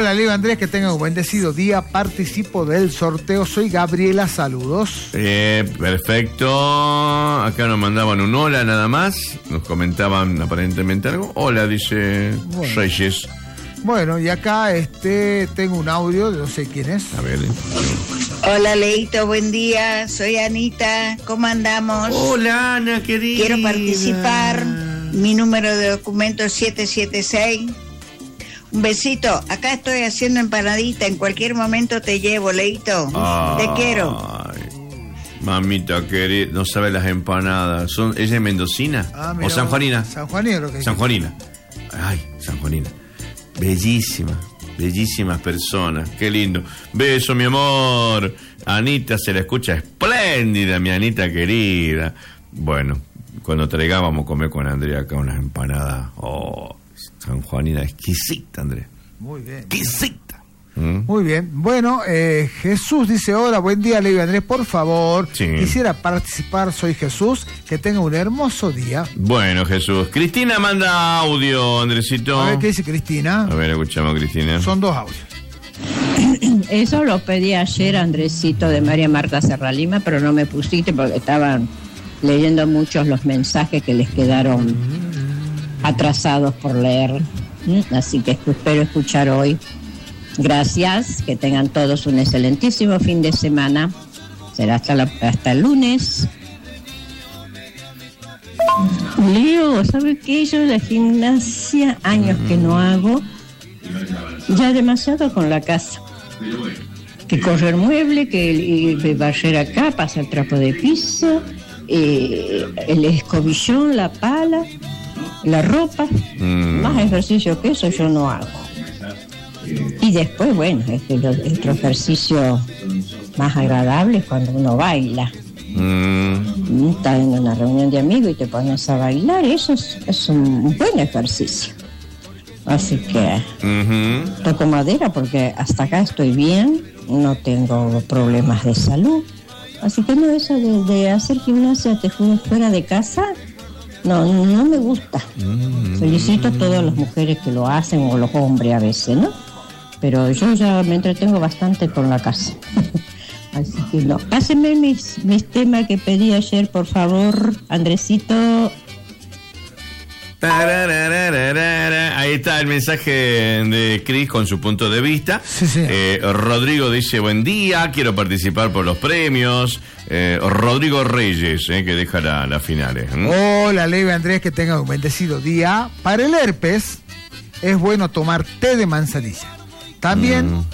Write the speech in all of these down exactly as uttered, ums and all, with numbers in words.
Hola, Leo Andrés, que tengan un bendecido día. Participo del sorteo. Soy Gabriela, saludos. Eh, perfecto. Acá nos mandaban un hola nada más. Nos comentaban aparentemente algo. Hola, dice bueno. Reyes. Bueno, y acá este tengo un audio de no sé quién es. A ver. Hola, Leito, buen día. Soy Anita. ¿Cómo andamos? Hola, Ana, querida. Quiero participar. Mi número de documento es siete siete seis. Un besito. Acá estoy haciendo empanadita. En cualquier momento te llevo, Leito. Ay, te quiero. Mamita querida, no sabe las empanadas. ¿Son, ¿Ella es mendocina? Ah, ¿o sanjuanina? Sanjuanina, lo que Sanjuanina. Ay, sanjuanina. Bellísima, bellísimas personas. Qué lindo. Beso, mi amor. Anita se la escucha espléndida, mi Anita querida. Bueno, cuando traigábamos a comer con Andrea acá unas empanadas. Oh, sanjuanina exquisita, Andrea. Muy bien. Exquisita. ¿Mm? Muy bien. Bueno, eh, Jesús dice, hola, buen día, Leo y Andrés, por favor, sí. Quisiera participar, soy Jesús, que tenga un hermoso día. Bueno, Jesús. Cristina manda audio, Andresito. A ver, ¿qué dice Cristina? A ver, escuchamos, Cristina. Son dos audios. Eso lo pedí ayer, Andresito, de María Marta Serralima, pero no me pusiste porque estaban leyendo muchos los mensajes que les quedaron atrasados por leer. Así que espero escuchar hoy. Gracias, que tengan todos un excelentísimo fin de semana. Será hasta, la, hasta el lunes. Leo, ¿sabes qué? Yo la gimnasia, años que no hago, ya demasiado con la casa. Que correr mueble, que el, barrer acá, pasar trapo de piso, eh, el escobillón, la pala, la ropa. Mm. Más ejercicio que eso yo no hago. Y después, bueno, este, el otro ejercicio más agradable es cuando uno baila. Mm. Estás en una reunión de amigos y te pones a bailar, eso es, es un buen ejercicio. Así que uh-huh. Toco madera porque hasta acá estoy bien, no tengo problemas de salud. Así que no, eso de, de hacer gimnasia te fuera de casa, no, no me gusta. Mm. Felicito a todas las mujeres que lo hacen o los hombres a veces, ¿no? Pero yo ya me entretengo bastante con la casa. Así que no. Pásenme mis, mis temas que pedí ayer, por favor, Andresito. Ahí está el mensaje de Cris con su punto de vista. Sí, sí. Eh, Rodrigo dice, buen día, quiero participar por los premios. Eh, Rodrigo Reyes, eh, que deja la, las finales. ¿Mm? Hola, Leo Andrés, que tenga un bendecido día. Para el herpes es bueno tomar té de manzanilla. También mm.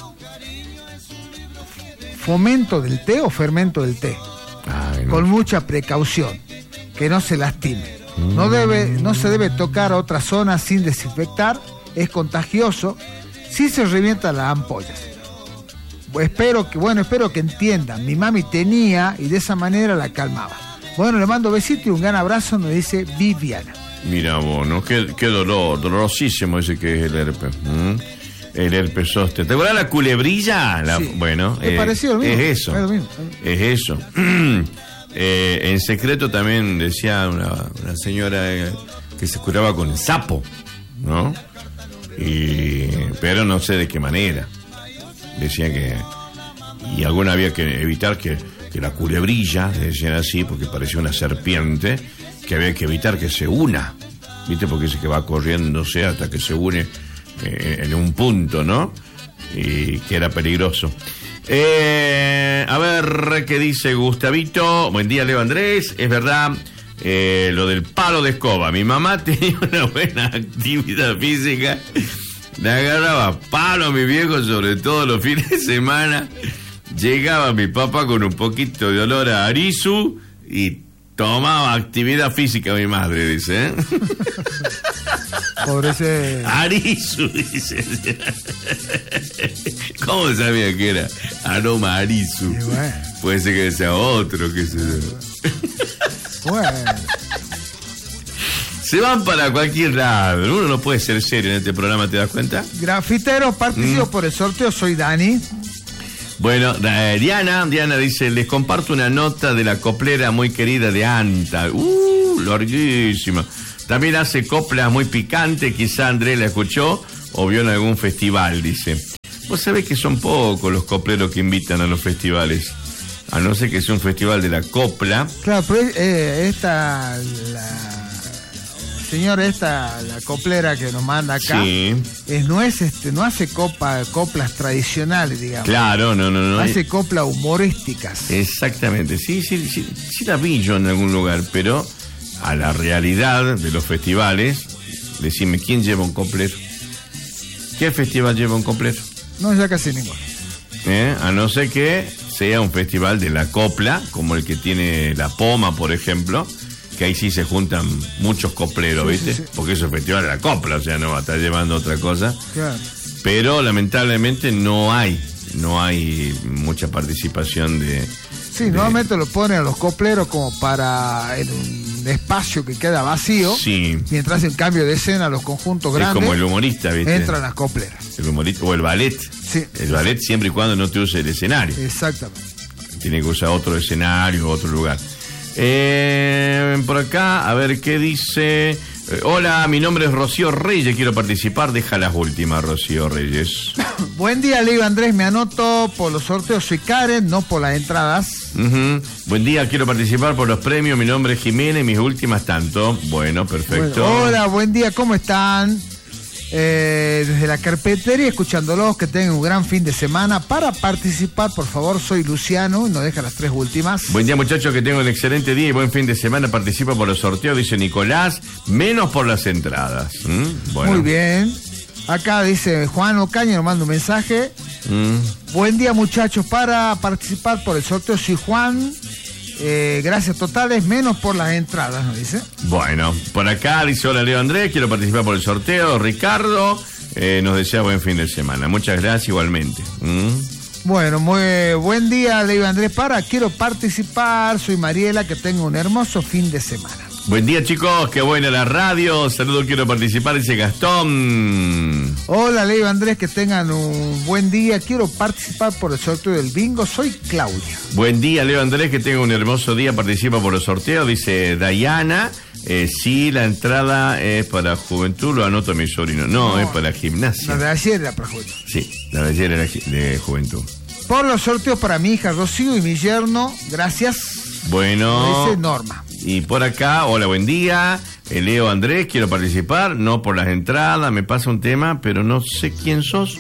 fomento del té o fermento del té. Ay, no. Con mucha precaución, que no se lastime. Mm. No debe, no se debe tocar a otra zona sin desinfectar, es contagioso si se revientan las ampollas. Espero que, bueno, espero que entiendan. Mi mami tenía y de esa manera la calmaba. Bueno, le mando besito y un gran abrazo, me dice Viviana. Mira vos, ¿no? Qué, qué dolor, dolorosísimo ese que es el herpes. ¿Mm? El herpes zóster. ¿Te acuerdas la culebrilla? La, sí. Bueno, es, eh, parecido al mismo. Es eso. Es, lo mismo. Es eso. eh, en secreto también decía una, una señora eh, que se curaba con el sapo, ¿no? Y, pero no sé de qué manera. Decía que... Y alguna había que evitar que, que la culebrilla, decían así, porque parecía una serpiente, que había que evitar que se una. ¿Viste? Porque dice que va corriéndose hasta que se une eh, en un punto, ¿no? Y que era peligroso. Eh, a ver, ¿qué dice Gustavito? Buen día, Leo Andrés. Es verdad, eh, lo del palo de escoba. Mi mamá tenía una buena actividad física. Le agarraba palo a mi viejo, sobre todo los fines de semana. Llegaba mi papá con un poquito de olor a arizu y tomaba actividad física mi madre, dice. ¿eh? Pobre ese... Arizu, dice. ¿Cómo sabía que era? Aroma arizu. Bueno. Puede ser que sea otro, qué sé yo. Bueno. Se van para cualquier lado. Uno no puede ser serio en este programa, ¿te das cuenta? Grafitero, participo mm. por el sorteo, soy Dani. Bueno, eh, Diana, Diana dice, les comparto una nota de la coplera muy querida de Anta. Uh, larguísima. También hace coplas muy picantes, quizá Andrés la escuchó o vio en algún festival, dice. Vos sabés que son pocos los copleros que invitan a los festivales. A no ser que sea un festival de la copla. Claro, pero eh, esta, la señora esta, la coplera que nos manda acá, sí. es, no es este, no hace copa, coplas tradicionales, digamos. Claro, no, no, no. Hace coplas humorísticas. Exactamente, sí, sí, sí, sí la vi yo en algún lugar, pero a la realidad de los festivales, decime, ¿quién lleva un coplero? ¿Qué festival lleva un coplero? No, ya casi ninguno. ¿Eh? A no ser que sea un festival de la copla, como el que tiene La Poma, por ejemplo, que ahí sí se juntan muchos copleros, sí, ¿viste? Sí, sí. Porque es un festival de la copla, o sea, no va a estar llevando otra cosa. Claro. Pero lamentablemente no hay, no hay mucha participación de... Sí, de... normalmente lo ponen a los copleros como para en un espacio que queda vacío. Sí. Mientras en cambio de escena los conjuntos grandes. Es como el humorista, ¿viste? Entran las copleras. El humorista o el ballet. Sí. El ballet siempre y cuando no te use el escenario. Exactamente. Tiene que usar otro escenario, otro lugar. Eh, por acá, a ver qué dice. Eh, hola, mi nombre es Rocío Reyes, quiero participar. Deja las últimas, Rocío Reyes. Buen día, Leo Andrés, me anoto por los sorteos. Soy Karen, no por las entradas. Uh-huh. Buen día, quiero participar por los premios. Mi nombre es Jiménez, mis últimas tanto. Bueno, perfecto. Bueno, hola, buen día, ¿cómo están? Eh, desde la carpintería, escuchándolos, que tengan un gran fin de semana. Para participar, por favor, soy Luciano, y nos deja las tres últimas. Buen día, muchachos, que tengan un excelente día y buen fin de semana. Participa por los sorteos, dice Nicolás, menos por las entradas. ¿Mm? Bueno. Muy bien. Acá dice Juan Ocaña, nos manda un mensaje. Mm. Buen día, muchachos, para participar por el sorteo soy Juan. Eh, gracias totales, menos por las entradas, ¿no dice? Bueno, por acá dice, hola Leo Andrés, quiero participar por el sorteo. Ricardo eh, nos desea buen fin de semana. Muchas gracias igualmente. ¿Mm? Bueno, muy buen día, Leo Andrés, para, quiero participar, soy Mariela, que tenga un hermoso fin de semana. Buen día, chicos, qué buena la radio. Saludos, quiero participar, dice Gastón. Hola, Leo Andrés, que tengan un buen día. Quiero participar por el sorteo del bingo. Soy Claudia. Buen día, Leo Andrés, que tenga un hermoso día. Participa por el sorteo, dice Dayana. Eh, sí, la entrada es para juventud, lo anoto a mi sobrino. No, no, es para gimnasia. La de ayer era para juventud. Sí, la de ayer era de juventud. Por los sorteos para mi hija Rocío y mi yerno, gracias. Bueno. Dice Norma. Y por acá, hola, buen día. Eh, Leo Andrés, quiero participar, no por las entradas, me pasa un tema, pero no sé quién sos.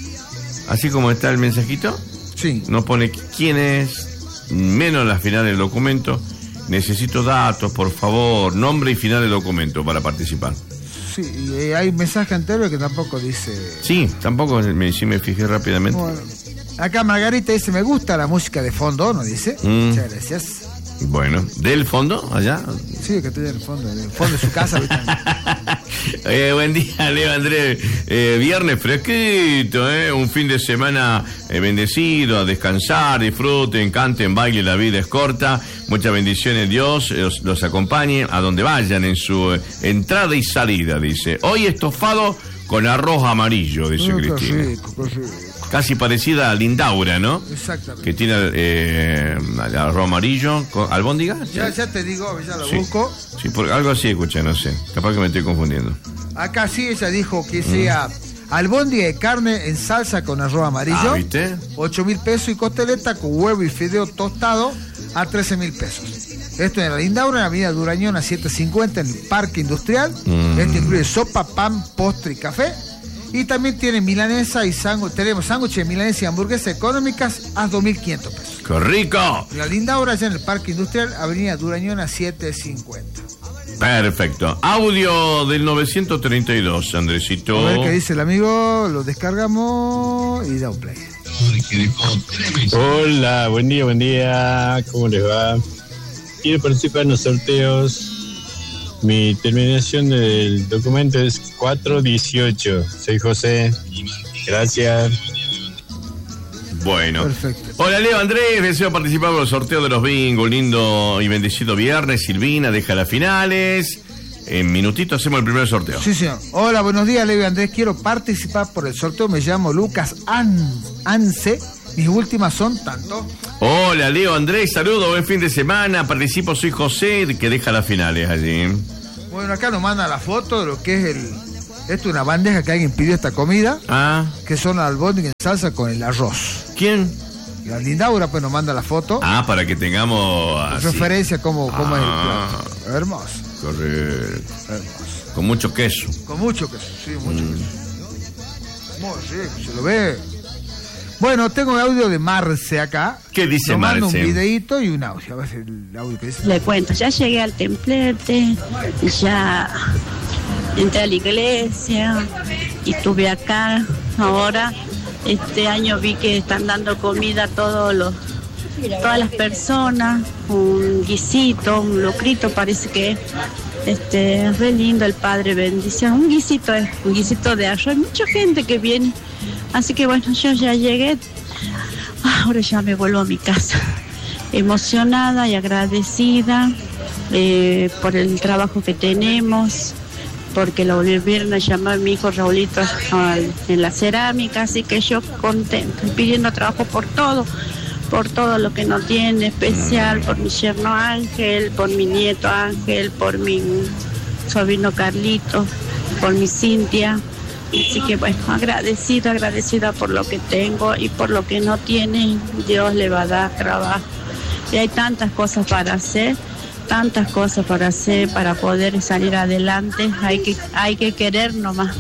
Así como está el mensajito. Sí. No pone quién es, menos la final del documento. Necesito datos, por favor, nombre y final del documento para participar. Sí, y hay un mensaje anterior que tampoco dice... Sí, tampoco me, sí me fijé rápidamente. Bueno, acá Margarita dice, me gusta la música de fondo, ¿no dice? Mm. Muchas gracias. Bueno, ¿del fondo allá? Sí, que estoy en el fondo, en el fondo de su casa. eh, buen día, Leo Andrés. Eh, viernes fresquito, eh, un fin de semana eh, bendecido, a descansar, disfruten, canten, bailen, la vida es corta. Muchas bendiciones, Dios los, los acompañe a donde vayan en su eh, entrada y salida, dice. Hoy estofado con arroz amarillo, dice no, Cristina. Rico, rico. Casi parecida a Lindaura, ¿no? Exactamente. Que tiene eh, arroz amarillo, con, ¿albóndiga? Ya, ya te digo, ya lo sí. busco. Sí, porque algo así escuché, no sé. Capaz que me estoy confundiendo. Acá sí, ella dijo que sea mm. albóndiga de carne en salsa con arroz amarillo. Ah, ¿viste? ocho mil pesos y costeleta con huevo y fideo tostado a trece mil pesos. Esto en la Lindaura, en la avenida Durañona setecientos cincuenta, en el Parque Industrial. Mm. Esto incluye sopa, pan, postre y café. Y también tiene milanesa y sándwich. Tenemos sándwiches, milanesa y hamburguesas económicas a dos mil quinientos pesos. ¡Qué rico! La Lindaura ya en el Parque Industrial, avenida Durañona setecientos cincuenta. Perfecto. Audio del novecientos treinta y dos, Andresito. A ver qué dice el amigo, lo descargamos y da un play. Hola, buen día, buen día. ¿Cómo les va? Quiero participar en los sorteos. Mi terminación del documento es cuatro dieciocho. Soy José. Gracias. Bueno. Perfecto. Hola, Leo Andrés. Deseo participar en los sorteos de los bingos. Lindo y bendecido viernes. Silvina deja las finales. En minutito hacemos el primer sorteo. Sí, señor. Hola, buenos días, Leo Andrés. Quiero participar por el sorteo. Me llamo Lucas An- Anse. Mis últimas son tanto. Hola, Leo Andrés, saludos, buen fin de semana. Participo, soy José, que deja las finales allí. Bueno, acá nos manda la foto de lo que es el, Esto es una bandeja que alguien pidió esta comida, Ah. que son albóndigas en salsa con el arroz. ¿Quién? La Lindaura pues nos manda la foto. Ah, para que tengamos así. Referencia cómo, cómo Ah. es el plato. Hermoso. Correcto. Hermoso. Con mucho queso. Con mucho queso, sí, mucho Mm. queso. Muy rico, se lo ve. Bueno, tengo el audio de Marce acá. ¿Qué dice Nos manda Marce? un videíto y un audio. A ver el audio que dice. Le cuento, ya llegué al templete, ya entré a la iglesia y estuve acá. Ahora, este año vi que están dando comida a todos los, todas las personas, un guisito, un locrito, parece que es este, re lindo el Padre bendición. Un guisito es un guisito de arroz, hay mucha gente que viene. Así que bueno, yo ya llegué. Ahora ya me vuelvo a mi casa, emocionada y agradecida eh, por el trabajo que tenemos, porque lo volvieron a llamar mi hijo Raulito al, en la cerámica, así que yo contenta, pidiendo trabajo por todo, por todo lo que no tiene especial, por mi yerno Ángel, por mi nieto Ángel, por mi sobrino Carlito, por mi Cintia. Así que bueno, agradecida, agradecida por lo que tengo y por lo que no tiene, Dios le va a dar trabajo. Y hay tantas cosas para hacer, tantas cosas para hacer, para poder salir adelante, hay que, hay que querer nomás.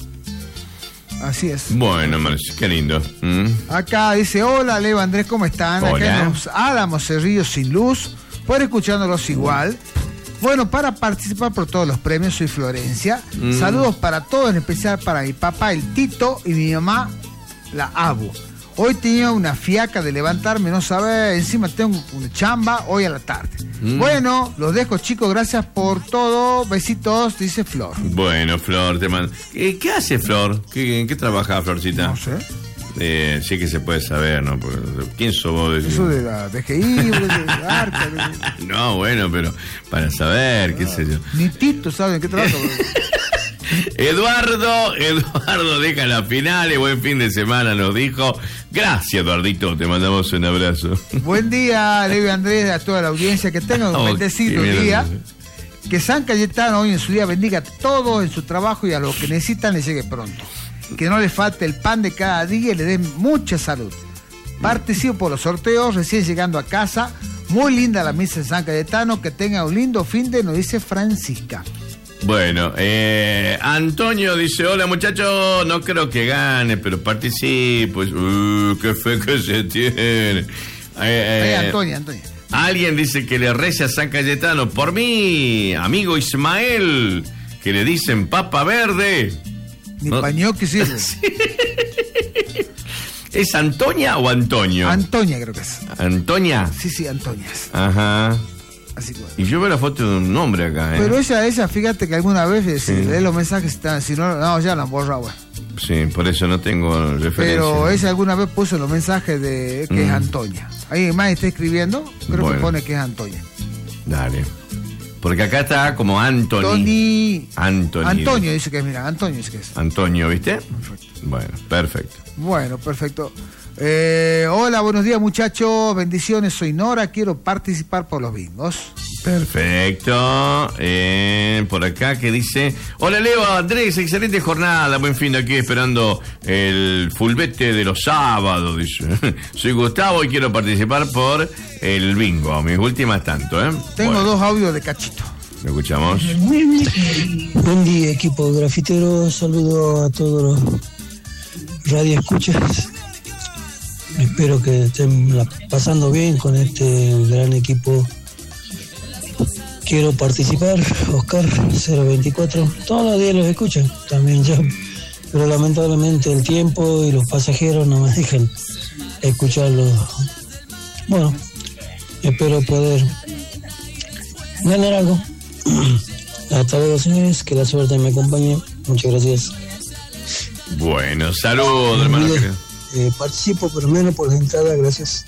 Así es. Bueno, Marce, qué lindo. ¿Mm? Acá dice, hola Leo, Andrés, ¿cómo están? Hola. Acá en los Álamos Cerrillos sin luz, por escuchándolos igual. Bueno, para participar por todos los premios, soy Florencia. Mm. Saludos para todos, en especial para mi papá, el Tito, y mi mamá, la Abu. Hoy tenía una fiaca de levantarme, no saber, encima tengo una chamba hoy a la tarde. Mm. Bueno, los dejo, chicos, gracias por todo. Besitos, dice Flor. Bueno, Flor, te mando. ¿Qué, qué hace Flor? ¿Qué, ¿En qué trabaja, Florcita? No sé. Eh, sí que se puede saber, ¿no? Porque, ¿quién sos vos? Eso de la D G I, de la Arca. De... No, bueno, pero para saber, qué sé yo. Ni Tito sabe en qué trabaja. Eduardo, Eduardo deja las finales, buen fin de semana, nos dijo. Gracias, Eduardito, te mandamos un abrazo. Buen día, Leo y Andrés, a toda la audiencia, que tengan un Oh, bendecido qué día. bien. Que San Cayetano hoy en su día bendiga a todos en su trabajo y a lo que necesitan les llegue pronto. Que no les falte el pan de cada día y le den mucha salud. Participo por los sorteos, recién llegando a casa. Muy linda la misa de San Cayetano, que tenga un lindo fin de, nos dice Francisca. Bueno, eh, Antonio dice, hola muchachos, no creo que gane, pero participo. Uh, qué fe que se tiene. Eh, Ay, eh, Antonia, Antonia. Alguien dice que le rece a San Cayetano por mí, amigo Ismael, que le dicen papa verde. Ni No. pañó que sirve. ¿Es Antonia o Antonio? Antonia creo que es. Antonia. Sí, sí, Antonia. Ajá. Así que bueno. Y yo veo la foto de un nombre acá, ¿eh? Pero ella, ella, fíjate que alguna vez eh, si Sí. lee los mensajes, están, si no, no, ya la han borrado, bueno. Sí, por eso no tengo referencia. Pero ella alguna vez puso en los mensajes de que Mm. es Antonia. Ahí más está escribiendo, creo Bueno. que pone que es Antonia. Dale. Porque acá está como Anthony. Tony. Anthony. Antonio dice que es, mira, Antonio dice que es. Antonio, ¿viste? Perfecto. Bueno, perfecto. Bueno, perfecto. Eh, hola, buenos días muchachos, bendiciones, soy Nora, quiero participar por los bingos. Perfecto. Eh, por acá que dice, hola Leo, Andrés, excelente jornada, buen fin de aquí esperando el fulbete de los sábados, dice. Soy Gustavo y quiero participar por el bingo, mis últimas tanto, ¿eh? Tengo Bueno, dos audios de Cachito. ¿lo escuchamos? Buen día, equipo grafitero. Saludo a todos los radioescuchas. Espero que estén la- pasando bien con este gran equipo. Quiero participar, Oscar cero veinticuatro. Todos los días los escuchan, también yo. Pero lamentablemente el tiempo y los pasajeros no me dejan escucharlos. Bueno, espero poder ganar algo. Hasta luego, señores, que la suerte me acompañe. Muchas gracias. Bueno, saludos, hermano. Mire, querido. eh, participo, pero menos por la entrada, gracias.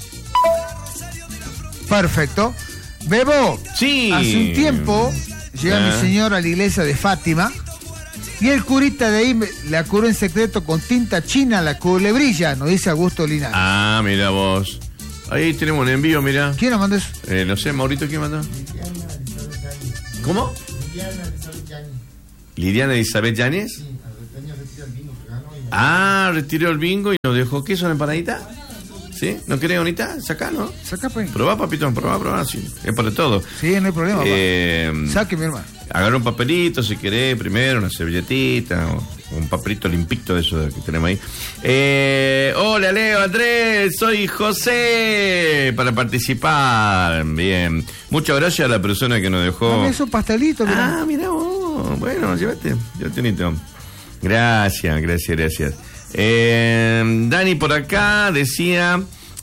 Perfecto. Bebo, Sí. hace un tiempo llega Ah. mi señora a la iglesia de Fátima y el curita de ahí me- la curó en secreto con tinta china la culebrilla, nos dice Augusto Linares. Ah, mira vos. Ahí tenemos un envío, mira. ¿Quién nos mandó eso? Eh, no sé, Maurito, ¿quién mandó? ¿Cómo? Liliana Elizabeth Yáñez. Ah, retiró el bingo y nos dejó. ¿Qué son empanaditas? ¿Sí? ¿No querés bonita? Saca, ¿no? Saca, pues. Probá, papito, probá, probá. Sí. Es para todo. Sí, no hay problema. Eh, Saque, mi hermano. Agarra un papelito si querés, primero, una servilletita, o un papelito limpito de eso que tenemos ahí. Eh, hola, Leo, Andrés, soy José, para participar. Bien. Muchas gracias a la persona que nos dejó. Dame esos pastelitos, mira. Ah, mira vos. Bueno, llévate, llévate, Nito. Gracias, gracias, gracias. Eh, Dani por acá decía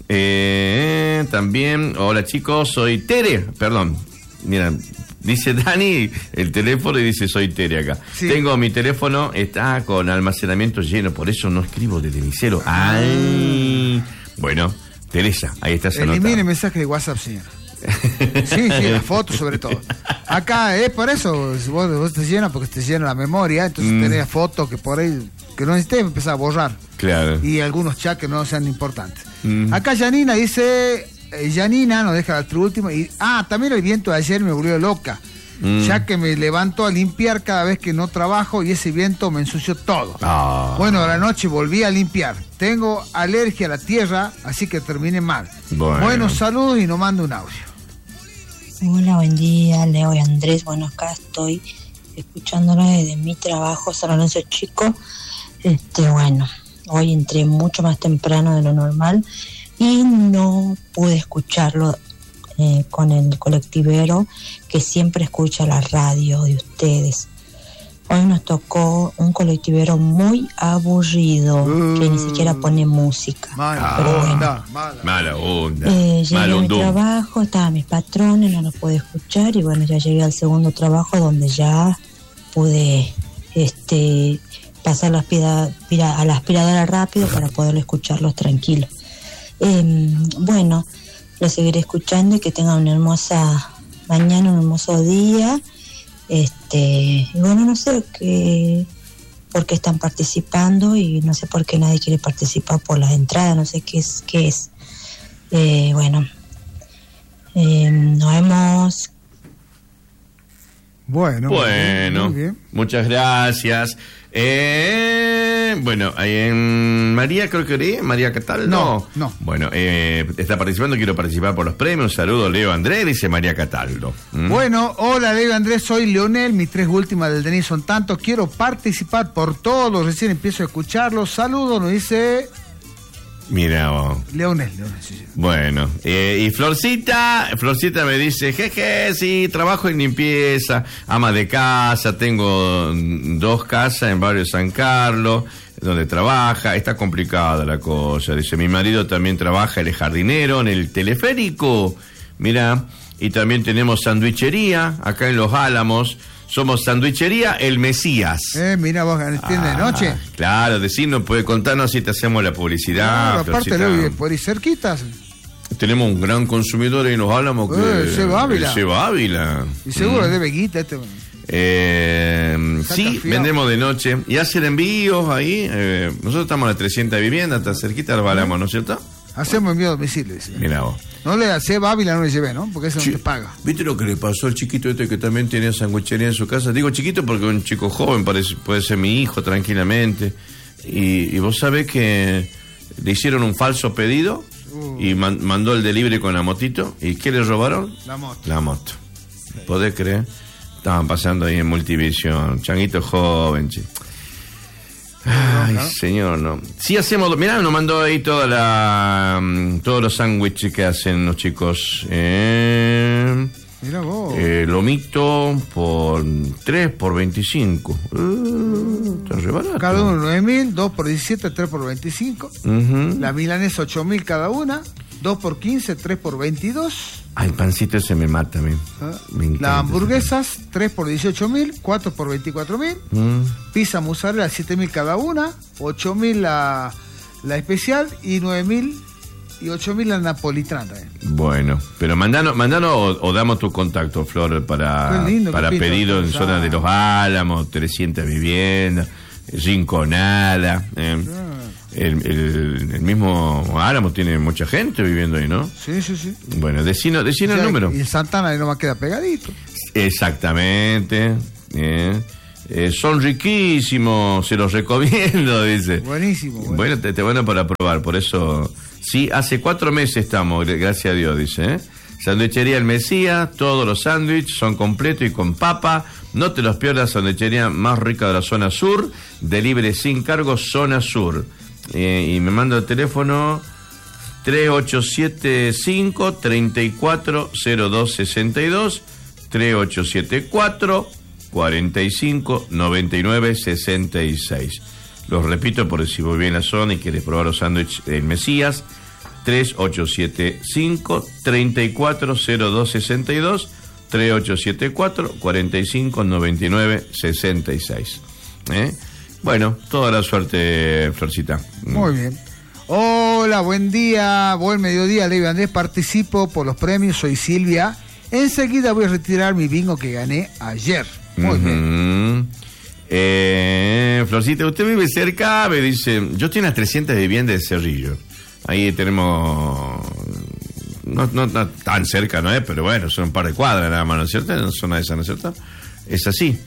eh, también, hola chicos, soy Tere, perdón, mira, dice Dani el teléfono y dice soy Tere acá. Sí. Tengo mi teléfono, está con almacenamiento lleno, por eso no escribo desde mi celo. Ay, bueno, Teresa, ahí está. Elimine el mensaje de WhatsApp, señora. Sí, sí, la foto sobre todo. Acá es por eso, vos, vos te llenas porque te llena la memoria, entonces mm. tenés fotos que por ahí que no necesites empezar a borrar. Claro. Y algunos chats que no sean importantes. Mm. Acá Janina dice, eh, Janina nos deja el último y ah, también el viento de ayer me volvió loca. Mm. Ya que me levanto a limpiar cada vez que no trabajo y ese viento me ensució todo. Ah. Bueno, a la noche volví a limpiar. Tengo alergia a la tierra, así que terminé mal. Bueno, bueno saludos y nos mando un audio. Hola, buen día, Leo y Andrés. Bueno, acá estoy escuchándolo desde mi trabajo, San Lorenzo Chico. Este, bueno, hoy entré mucho más temprano de lo normal y no pude escucharlo eh, con el colectivero que siempre escucha la radio de ustedes. Hoy nos tocó un colectivero muy aburrido, uh, que ni siquiera pone música. Mala Pero onda, bueno, mala, mala onda. Eh, llegué mala a mi trabajo, estaban mis patrones, no los pude escuchar y bueno, ya llegué al segundo trabajo donde ya pude este pasar la aspira, aspira, a la aspiradora rápido para poder escucharlos tranquilos. Eh, bueno, los seguiré escuchando y que tengan una hermosa mañana, un hermoso día. Este, y bueno, no sé qué, por qué están participando y no sé por qué nadie quiere participar por las entradas, no sé qué es, qué es. Eh, bueno, eh, nos vemos. Bueno, bueno, muy bien. Muchas gracias. Eh, bueno, en María, creo que oí, María Cataldo. No, no. Bueno, eh, está participando, quiero participar por los premios. Un saludo, Leo Andrés, dice María Cataldo. ¿Mm? Bueno, hola, Leo Andrés, soy Leonel, mis tres últimas del Denis son tantos. Quiero participar por todos, recién empiezo a escucharlos. Saludos, nos dice... Mira vos. Leonel, Leonel, sí, sí. Bueno, eh, y Florcita, Florcita me dice, jeje, sí, trabajo en limpieza, ama de casa, tengo dos casas en barrio San Carlos, donde trabaja, está complicada la cosa. Dice, mi marido también trabaja, él es jardinero, en el teleférico, mira, y también tenemos sandwichería, acá en Los Álamos. Somos Sandwichería El Mesías. Eh, mira vos, ¿entiendes ah, de noche? Claro, decirnos, puede contarnos si te hacemos la publicidad. Claro, aparte, Leo, por ahí cerquitas. Tenemos un gran consumidor y nos hablamos que... Eh, Seba Ávila. Seba Ávila. Y seguro mm. debe guita este... Eh, sí, fiado. Vendemos de noche. Y hacen envíos ahí. Eh, nosotros estamos en las trescientas viviendas, hasta cerquita lo hablamos, ¿no es cierto? Hacemos envío a domicilio. Sí. Mira vos. No le hace Ávila, no le llevé, ¿no? Porque eso Ch- no te paga. ¿Viste lo que le pasó al chiquito este que también tenía sanguichería en su casa? Digo chiquito porque un chico joven, parece, puede ser mi hijo tranquilamente. Y, y vos sabés que le hicieron un falso pedido uh. y man, mandó el delivery con la motito. ¿Y qué le robaron? La moto. La moto. ¿Podés creer? Estaban pasando ahí en Multivisión. Changuito joven, chico. Ay, ¿no? Señor, no. Sí hacemos, mirá, nos mandó ahí toda la, um, todos los sándwiches que hacen los chicos. Eh, Mira vos. Eh, lomito por tres por veinticinco. Uh, está re barato. Cada uno nueve mil, dos por diecisiete, tres por veinticinco. Uh-huh. La milanesa ocho mil cada una, dos por quince, tres por veintidós. Ah, el pancito ese me mata a mí. ¿Ah? Las hamburguesas, tres por dieciocho mil, cuatro por veinticuatro mil. Mm. Pizza mozzarella, siete mil cada una, ocho mil la, la especial y nueve mil y ocho mil la napolitana también. Bueno, pero mandanos, mandanos o, o damos tu contacto, Flor, para, para pedido en zona de Los Álamos, trescientas viviendas, Rinconada. Eh. Ah. El, el, el mismo Álamo tiene mucha gente viviendo ahí, ¿no? Sí, sí, sí. Bueno, decino, decino o sea, el número. Y el Santana ahí nomás queda pegadito. Exactamente. Eh. Eh, son riquísimos, se los recomiendo, dice. Buenísimo. Bueno, bueno te, te van a para probar, por eso... Sí, hace cuatro meses estamos, gracias a Dios, dice, ¿eh? Sanduichería El Mesías, todos los sándwiches son completos y con papa. No te los pierdas, sanduichería más rica de la zona sur. Delivery sin cargo, zona sur. Eh, y me manda el teléfono tres ocho siete cinco, tres cuatro cero dos seis dos, tres ocho siete cuatro, cuatro cinco, nueve nueve seis seis. Los repito por si voy bien la zona y quieres probar los sándwiches El Mesías. tres ocho siete cinco, tres cuatro cero dos seis dos, tres ocho siete cuatro, cuatro cinco, nueve nueve seis seis. ¿Eh? Bueno, toda la suerte, Florcita. Muy bien. Hola, buen día, buen mediodía, Levi Andrés. Participo por los premios, soy Silvia. Enseguida voy a retirar mi bingo que gané ayer. Muy uh-huh. bien. Eh, Florcita, usted vive cerca, me dice, yo tengo unas trescientas viviendas de Cerrillo. Ahí tenemos, no, no, no tan cerca, ¿no es? Pero bueno, son un par de cuadras nada más, ¿no es cierto? No son esas, ¿no es cierto? Es así.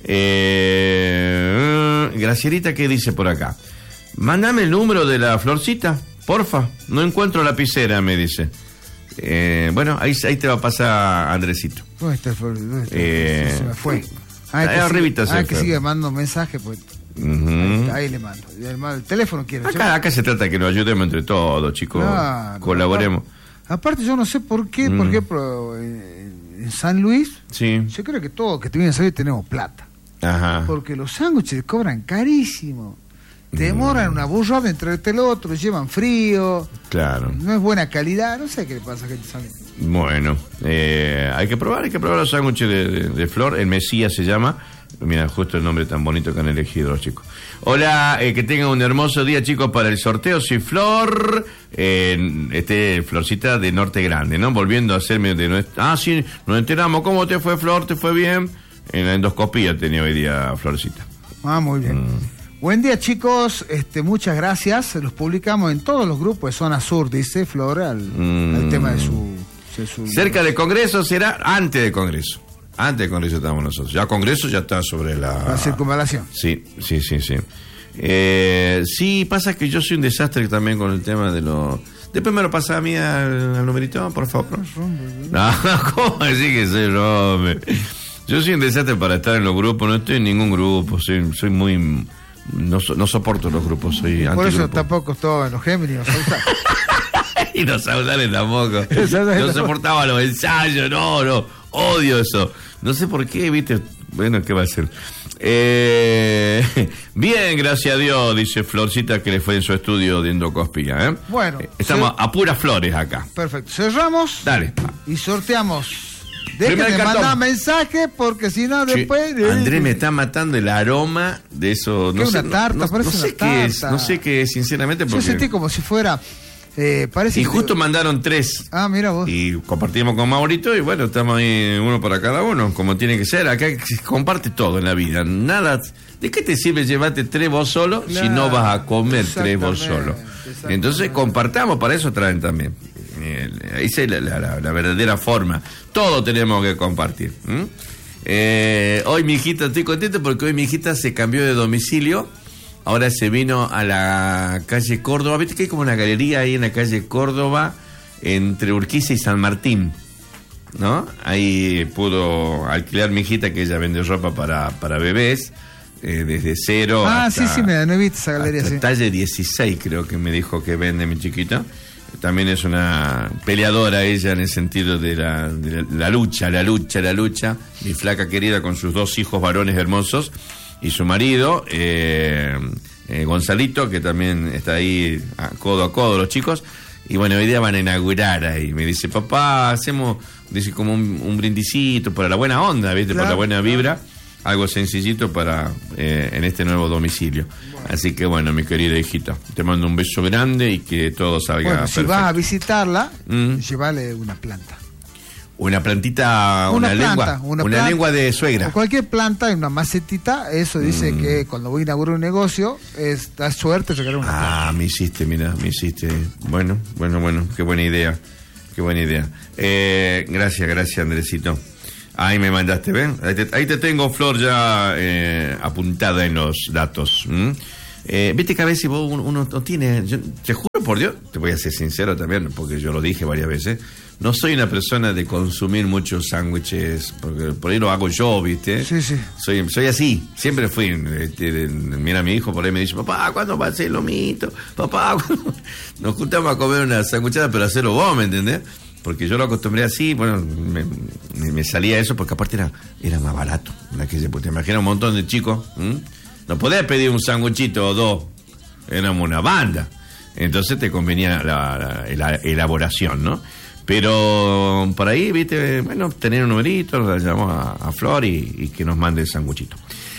Eh, Gracierita, ¿qué dice por acá? Mándame el número de la Florcita, porfa. No encuentro lapicera, me dice. Eh, bueno, ahí, ahí te va a pasar Andresito. ¿Dónde está el Flor? ¿Dónde está? Eh, se me fue. Ah, ahí arribita sigue, se ah, que fue. sigue mandando mensajes, pues. Uh-huh. Ahí, ahí le mando. El, el teléfono quiero. Acá, acá se trata de que nos ayudemos entre todos, chicos. Claro, colaboremos. Aparte, aparte, yo no sé por qué, mm. por ejemplo, en, en San Luis, sí. yo creo que todos que vienen a salir tenemos plata. Ajá. Porque los sándwiches cobran carísimo. Te demoran mm. una burrada entre este y el otro, llevan frío. Claro. No es buena calidad, no sé qué le pasa a gente. Bueno, eh, hay que probar, hay que probar los sándwiches de, de, de Flor. El Mesías se llama. Mira, justo el nombre tan bonito que han elegido los chicos. Hola, eh, que tengan un hermoso día, chicos, para el sorteo. Soy Flor, eh, este Florcita de Norte Grande, ¿no? Volviendo a hacerme de nuestra... Ah, sí, nos enteramos. ¿Cómo te fue, Flor? ¿Te fue bien? En la endoscopía tenía hoy día Florcita. Ah, muy bien. Mm. Buen día, chicos. Este, muchas gracias. Los publicamos en todos los grupos de Zona Sur, dice Flor, al, mm. al tema de su, de su... Cerca del Congreso será antes del Congreso. Antes del Congreso estamos nosotros. Ya Congreso ya está sobre la... La circunvalación. Sí, sí, sí, sí. Eh, sí, pasa que yo soy un desastre también con el tema de los... Después me lo pasa a mí al, al numerito, por favor. No, ¿cómo decir que soy Rome? Yo soy un desastre para estar en los grupos, no estoy en ningún grupo, soy, soy muy... No, no soporto los grupos, soy antigrupo. Por eso tampoco estoy en los Géminis, los Sausales. Y los Sausales tampoco. No soportaba los ensayos, no, no, odio eso. No sé por qué, viste, bueno, ¿qué va a ser? Eh, bien, gracias a Dios, dice Florcita, que le fue en su estudio de endoscopía, ¿eh? Bueno. Estamos a puras flores acá. Perfecto, cerramos. Dale. Y sorteamos. Dejen de mandar mensajes porque si no después... Sí, Andrés me está matando el aroma de eso. No sé, una tarta, no, parece no sé una qué tarta. es, no sé qué es, sinceramente. Porque... Yo sentí como si fuera... Eh, parece y que... justo mandaron tres. Ah, mira vos. Y compartimos con Maurito y bueno, estamos ahí uno para cada uno, como tiene que ser. Acá se comparte todo en la vida. Nada... ¿De qué te sirve llevarte tres vos solo claro, si no vas a comer tres vos solo? Entonces compartamos, para eso traen también. Esa es la, la, la verdadera forma. Todo tenemos que compartir. ¿Mm? Eh, hoy mi hijita, estoy contento porque hoy mi hijita se cambió de domicilio. Ahora se vino a la calle Córdoba. Viste que hay como una galería ahí en la calle Córdoba entre Urquiza y San Martín, ¿no? Ahí pudo alquilar mi hijita, que ella vende ropa para, para bebés, eh, desde cero ah, hasta... sí, sí, me no he visto esa galería, sí. Talle dieciséis creo que me dijo que vende mi chiquita. También es una peleadora ella en el sentido de la, de la, la lucha, la lucha, la lucha. Mi flaca querida con sus dos hijos varones hermosos y su marido, eh, eh, Gonzalito, que también está ahí a codo a codo los chicos. Y bueno, hoy día van a inaugurar ahí. Me dice, papá, hacemos, dice, como un, un brindicito para la buena onda, ¿viste? Claro, por la buena vibra. Claro. Algo sencillito para eh, en este nuevo domicilio. Bueno. Así que bueno, mi querida hijita, te mando un beso grande y que todo salga bueno, perfecto. Si vas a visitarla, mm. llévale una planta. Una plantita, una, una planta, lengua, una, una planta, lengua de suegra. O cualquier planta, una macetita, eso dice mm. que cuando voy a inaugurar un negocio, es, da suerte regalar una ah, planta. Ah, me hiciste, mira, me hiciste. Bueno, bueno, bueno, qué buena idea, qué buena idea. Eh, gracias, gracias, Andresito. Ahí me mandaste, ¿ven? Ahí te, ahí te tengo, Flor, ya eh, apuntada en los datos. ¿Mm? Eh, Viste que a veces vos, uno, uno no tiene... Yo, te juro por Dios, te voy a ser sincero también, porque yo lo dije varias veces, no soy una persona de consumir muchos sándwiches, porque por ahí lo hago yo, ¿viste? Sí, sí. Soy, soy así, siempre fui. Este, mira, mi hijo por ahí me dice, papá, ¿cuándo va a ser lo mito? Papá, ¿cuándo? Nos juntamos a comer una sándwichada, pero hacerlo vos, ¿me entendés? Porque yo lo acostumbré así, bueno, me, me, me salía eso, porque aparte era, era más barato. Que, pues, te imaginas un montón de chicos, ¿m? No podés pedir un sándwichito o dos, éramos una banda. Entonces te convenía la, la, la elaboración, ¿no? Pero por ahí, viste, bueno, tener un numerito, lo llamamos a, a Flor y, y que nos mande el sanguchito.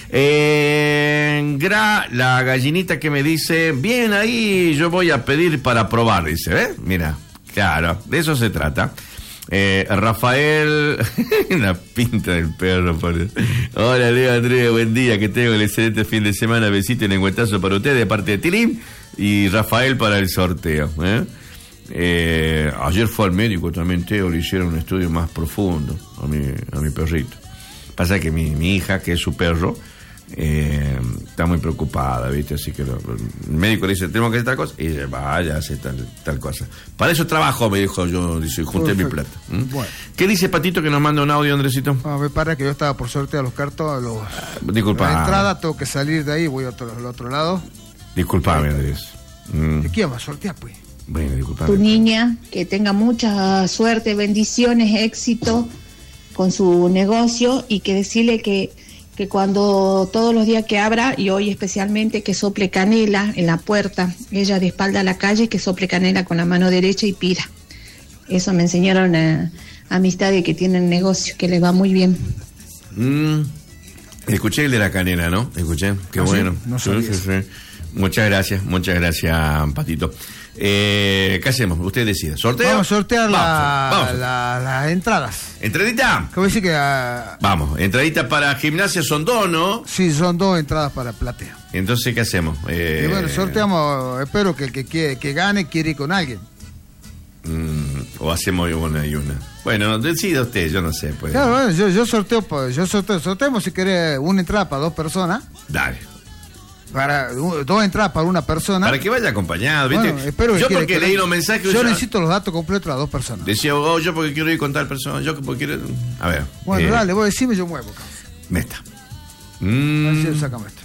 Eh, Gra, la gallinita que me dice, bien ahí, yo voy a pedir para probar, dice, ¿ves? Mira, claro, de eso se trata. Eh, Rafael, la pinta del perro, por Dios. Hola, Leo Andrés, buen día, que tengo el excelente fin de semana, besito y lengüetazo para usted de parte de Tilín y Rafael para el sorteo, ¿eh? Eh, ayer fue al médico también, Teo, le hicieron un estudio más profundo a mi, a mi perrito. Pasa que mi, mi hija, que es su perro, eh, está muy preocupada, ¿viste? Así que lo, lo, el médico le dice, tenemos que hacer tal cosa, y ella vaya, hace tal, tal cosa. Para eso trabajo, me dijo yo, dice, junté mi plata. ¿Mm? Bueno. ¿Qué dice Patito que nos manda un audio, Andresito? A ver, para que yo estaba por sortear los cartones, los, uh, disculpa. La entrada, tengo que salir de ahí, voy a otro, al otro lado. Disculpame, Andrés. Mm. ¿De quién va a sortear, pues? Bueno, disculpame. Tu niña, que tenga mucha suerte, bendiciones, éxito con su negocio, y que decirle que, que cuando todos los días que abra, y hoy especialmente, que sople canela en la puerta, ella de espalda a la calle, que sople canela con la mano derecha y pida. Eso me enseñaron a, a amistades que tienen negocio, que les va muy bien. Mm. Escuché el de la canela, ¿no? Escuché, qué ¿Ah, bueno. Sí? No sí, sabía. sí, sí. Muchas gracias, muchas gracias, Patito. Eh, ¿Qué hacemos? Usted decide. ¿Sorteo? Vamos a sortear vamos, la, vamos. La, las entradas. ¿Entradita? ¿Qué voy a decir que uh... Vamos, entradita para gimnasia son dos, ¿no? Sí, son dos entradas para platea. Entonces, ¿qué hacemos? Eh... Y bueno, sorteamos, espero que el que, quiere, que gane quiere ir con alguien. Mm, o hacemos una y una. Bueno, decida usted, yo no sé. Pues. Claro, bueno, yo, yo sorteo, yo sorteo, sorteamos si querés una entrada para dos personas. Dale. Para uh, dos entradas para una persona. Para que vaya acompañado, ¿viste? Bueno, espero que yo quiere, porque que leí lo, los mensajes. Yo ya... necesito los datos completos de las dos personas. Decía, oh, yo porque quiero ir con tal persona, yo porque quiero... A ver. Bueno, eh... dale, vos decime, yo muevo. Meta. Mm... A ver si sacamos esto.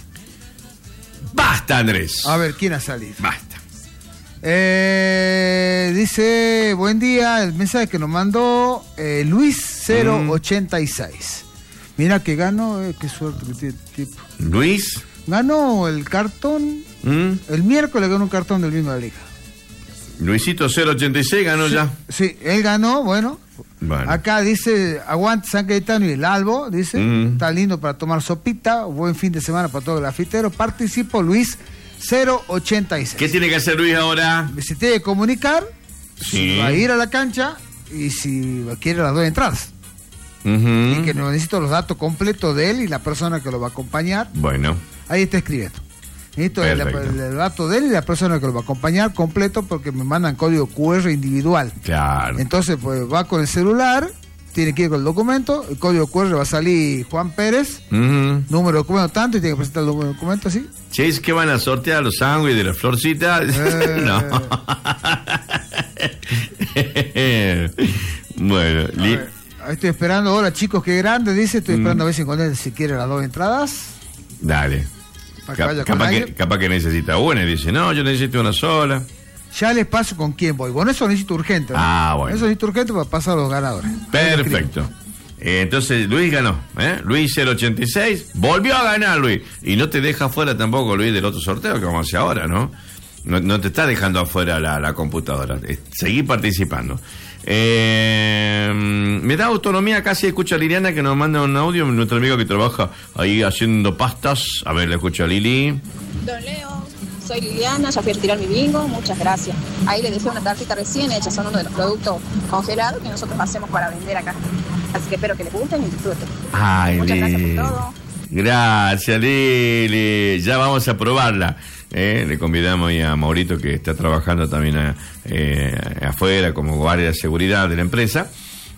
Basta, Andrés. A ver, ¿quién ha salido? Basta. Eh, dice, buen día, el mensaje que nos mandó eh, Luis cero ochenta y seis. Mm. Mira que ganó, eh, qué suerte que tiene tipo. Luis... Ganó el cartón, ¿Mm? El miércoles ganó un cartón del mismo de la liga. Luisito cero ochenta y seis ganó sí, ya. Sí, él ganó, bueno. bueno. Acá dice, aguante San Cayetano y el Albo, dice, mm. está lindo para tomar sopita, buen fin de semana para todos los grafiteros. Participo Luis cero ochenta y seis. ¿Qué tiene que hacer Luis ahora? Se tiene que comunicar, sí. Si va a ir a la cancha y si quiere las dos entradas. Uh-huh. Y que necesito los datos completos de él y la persona que lo va a acompañar. Bueno. Ahí está escribiendo. Necesito el, el, el dato de él y la persona que lo va a acompañar completo porque me mandan código cu erre individual. Claro. Entonces, pues va con el celular, tiene que ir con el documento, el código cu erre va a salir Juan Pérez, uh-huh. número de documento tanto y tiene que presentar el número de documento así. ¿Sí es que van a sortear los sándwiches de la florcita? Eh... no. Bueno, li... ver, ahí estoy esperando. Hola chicos, qué grande, dice. Estoy esperando mm. a ver si con él si quiere las dos entradas. Dale. Cap- capaz, que, capaz que necesita una y dice, no, yo necesito una sola. Ya les paso con quién voy. Bueno, eso necesito urgente, ¿no? Ah, bueno. Eso necesito urgente para pasar a los ganadores. Perfecto. Eh, entonces Luis ganó, ¿eh? Luis cero ochenta y seis, volvió a ganar Luis. Y no te deja afuera tampoco Luis del otro sorteo que vamos a hacer ahora, ¿no? No, no te está dejando afuera la, la computadora. Eh, seguí participando. Eh, me da autonomía casi. Escucha a Liliana que nos manda un audio, nuestro amigo que trabaja ahí haciendo pastas. A ver, le escucho a Lili. Don Leo, soy Liliana, ya fui a retirar mi bingo, muchas gracias. Ahí le dejé una tarjeta recién hecha, son uno de los productos congelados que nosotros hacemos para vender acá. Así que espero que les gusten y disfruten. Ay, muchas Lili. gracias por todo. Gracias, Lili. Ya vamos a probarla. Eh, le convidamos ahí a Maurito, que está trabajando también a, eh, afuera como guardia de seguridad de la empresa.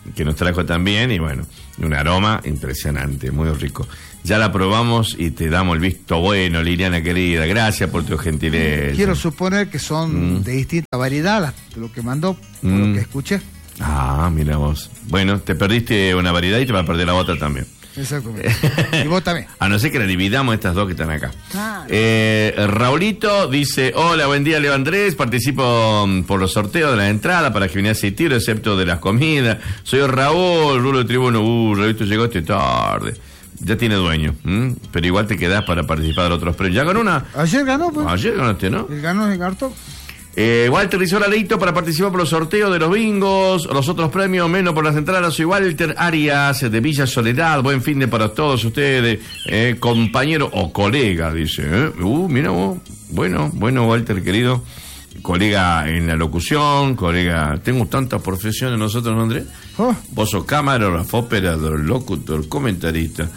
que nos trajo también, y bueno, un aroma impresionante, muy rico. Ya la probamos y te damos el visto bueno, Liliana querida. Gracias por tu gentileza. Quiero suponer que son mm. de distinta variedad, las, lo que mandó, por mm. lo que escuché. Ah, mira vos. Bueno, te perdiste una variedad y te vas a perder la otra también. Exactamente. Y vos también. A no ser que la dividamos estas dos que están acá. Ah, eh, Raulito dice: hola, buen día, Leo Andrés. Participo por los sorteos de la entrada para Gimnasia y Tiro, excepto de las comidas. Soy Raúl, Rulo de Tribuno. Uh, Raulito llegó este tarde. Ya tiene dueño, ¿m? Pero igual te quedás para participar de otros premios. ¿Ya ganó una? Ayer ganó, pues. Ayer ganaste, ¿no? El ganó el cartón. Eh, Walter Rizola Leito para participar por los sorteos de los bingos, los otros premios, menos por las entradas. Soy Walter Arias de Villa Soledad. Buen fin de para todos ustedes, eh, compañero o colega, dice. ¿eh? Uh, mira vos. Bueno, bueno, Walter, querido. Colega en la locución, colega. Tengo tantas profesiones nosotros, ¿no, Andrés? Oh. Vos sos camarógrafo, operador, locutor, comentarista,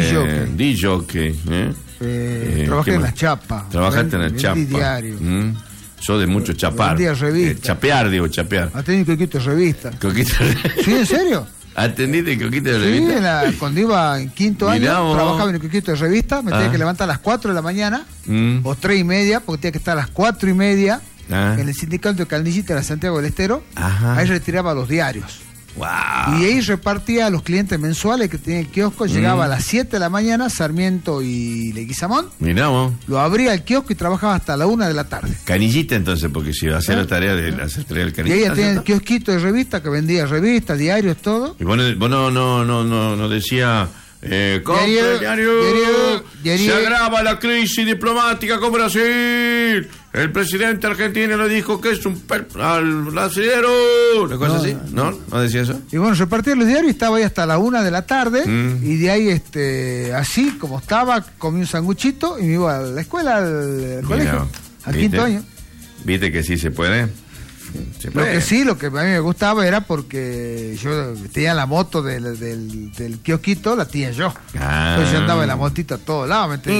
D J. Eh, eh, eh, trabajé en la chapa. Trabajaste en la chapa. Diario. ¿Mm? Yo de mucho chapar. Eh, chapear, digo, chapear. Atendí coquito de revista. Coquito de revista. ¿Sí, en serio? ¿Atendiste el coquito de sí, revista? Sí, la, cuando iba en quinto Mirá año, vos. trabajaba en el coquito de revista, me ah. tenía que levantar a las cuatro de la mañana, mm. o tres y media, porque tenía que estar a las cuatro y media, ah. en el sindicato de Calnillita de Santiago del Estero. Ajá. Ahí retiraba los diarios. Wow. Y ahí repartía a los clientes mensuales que tenía el kiosco. Llegaba mm. a las siete de la mañana, Sarmiento y Leguizamón. Miramos. Lo abría el kiosco y trabajaba hasta la una de la tarde. Canillita, entonces, porque si iba a hacer ¿Eh? la tarea de hacer tarea del Canillita. Y ella tenía el kiosquito de revista que vendía revistas, diarios, todo. Y vos no, vos no, no, no, no, no decía. Eh, diario, diario, diario, diario. Se agrava la crisis diplomática con Brasil. El presidente argentino le dijo que es un per... al brasilero. ¿Una cosa no, así? ¿No? ¿No decía eso? Y bueno, repartía los diarios y estaba ahí hasta la una de la tarde. Mm. Y de ahí, este, así como estaba, comí un sanguchito y me iba a la escuela, al, al colegio, al ¿viste? Quinto año. ¿Viste que sí se puede? Se puede. Lo que sí, lo que a mí me gustaba era porque yo tenía la moto del, del, del kiosquito, la tenía yo. Ah. Entonces yo andaba en la motita a todos lados. Mm.